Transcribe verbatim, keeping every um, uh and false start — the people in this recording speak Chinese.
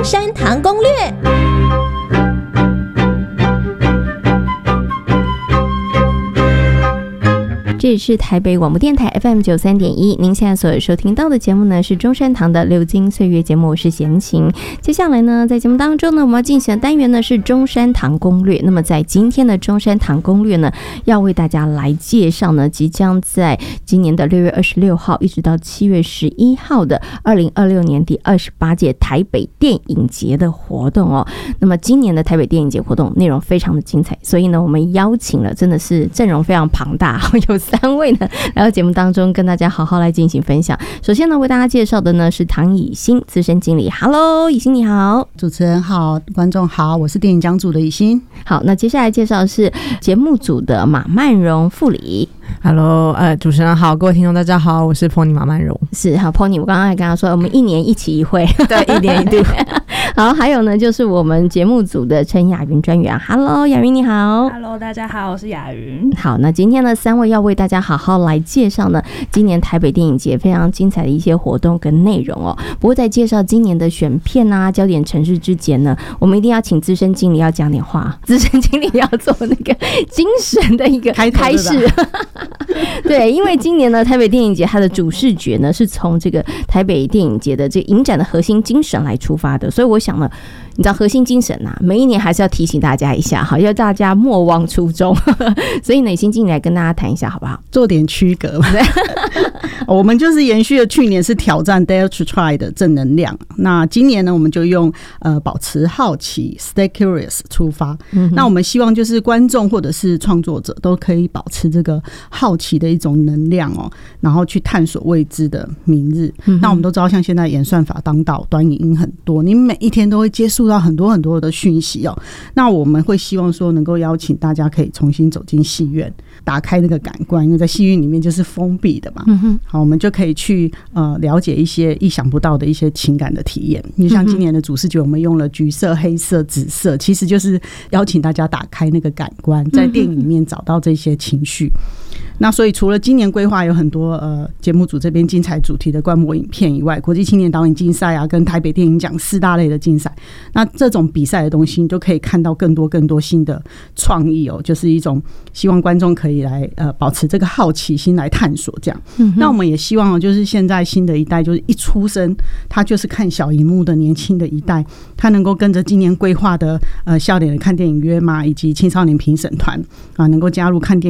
山堂攻略。这里是台北广播电台 F M 九三点一，您现在所收听到的节目呢是中山堂的流金岁月节目，我是贤琴。接下来呢，在节目当中呢，我们要进行的单元呢是中山堂攻略。那么在今天的中山堂攻略呢，要为大家来介绍呢，即将在今年的六月二十六号一直到七月十一号的二零二六年第二十八届台北电影节的活动哦。那么今年的台北电影节活动内容非常的精彩，所以呢，我们邀请了真的是阵容非常庞大，有三位呢来到节目当中跟大家好好来进行分享。首先呢，为大家介绍的呢是唐以欣资深经理。 Hello 以欣你好。 主持人好，观众好，我是电影讲组的以欣。 好，那接下来介绍的是节目组的马曼荣副理。 Hello， 呃，主持人好，各位听众大家好，我是 Pony 马曼荣。 是，好 Pony， 我刚刚还跟他说，我们一年一期一会， 对，一年一度。 好，还有呢，就是我们节目组的陈雅云专员。Hello， 雅云你好。 Hello， 大家好，我是雅云。 好，那今天呢，三位要为大家好好来介绍呢，今年台北电影节非常精彩的一些活动跟内容哦。不过在介绍今年的选片啊、焦点城市之前呢，我们一定要请资深经理要讲点话，资深经理要做那个精神的一个开示。对，因为今年呢，台北电影节它的主视觉呢是从这个台北电影节的这个影展的核心精神来出发的，所以我想呢，你知道核心精神啊，每一年还是要提醒大家一下，好，要大家莫忘初衷。所以呢，以欣经理来跟大家谈一下好不好？ 做点区隔。我们就是延续了去年是挑战 Dare to Try 的正能量，那今年呢，我们就用呃保持好奇 Stay Curious 出发、嗯、那我们希望就是观众或者是创作者都可以保持这个好奇的一种能量哦，然后去探索未知的明日、嗯、那我们都知道像现在演算法当道，短影音很多，你每一天都会接触到很多很多的讯息哦，那我们会希望说能够邀请大家可以重新走进戏院，打开那个感官，因为在戏院里面就是封闭的嘛、嗯、哼，好，我们就可以去呃了解一些意想不到的一些情感的体验。你像今年的主视觉，我们用了橘色、黑色、紫色，其实就是邀请大家打开那个感官，在电影里面找到这些情绪。那所以除了今年规划有很多呃节目组这边精彩主题的观摩影片以外，国际青年导演竞赛啊，跟台北电影奖四大类的竞赛，那这种比赛的东西你都可以看到更多更多新的创意哦，就是一种希望观众可以来呃保持这个好奇心来探索这样、嗯、那我们也希望就是现在新的一代就是一出生他就是看小荧幕的年轻的一代，他能够跟着今年规划的呃笑脸的看电影约嘛，以及青少年评审团啊，能够加入看电影